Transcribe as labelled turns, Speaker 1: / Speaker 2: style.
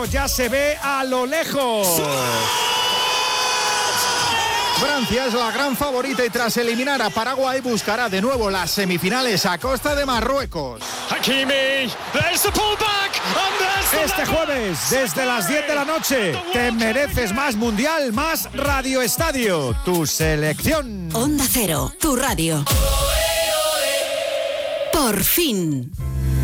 Speaker 1: Marruecos ya se ve a lo lejos.
Speaker 2: Francia es la gran favorita y tras eliminar a Paraguay buscará de nuevo las semifinales a costa de Marruecos.
Speaker 1: Este jueves, desde las 10 de la noche, te mereces más Mundial, más Radio Estadio, tu selección.
Speaker 3: Onda Cero, tu radio. Por fin.